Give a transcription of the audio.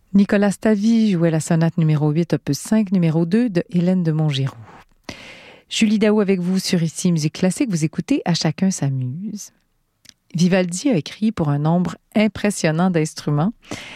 Nicolas Stavy jouait la sonate numéro 8, opus 5, numéro 2 de Hélène de Montgeroux. Julie Daou avec vous sur Ici Musique Classique. Vous écoutez À chacun s'amuse. Vivaldi a écrit pour un nombre impressionnant d'instruments.